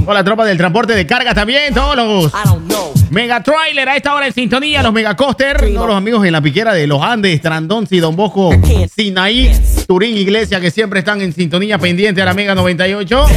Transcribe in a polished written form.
Con la tropa del transporte de carga también. Todos los mega trailer a esta hora en sintonía. Los mega coaster. Todos los amigos en la piquera de los Andes, Trandonsi, Don Bosco, Sinaí, Turín, Iglesia, que siempre están en sintonía pendiente a la Mega 98.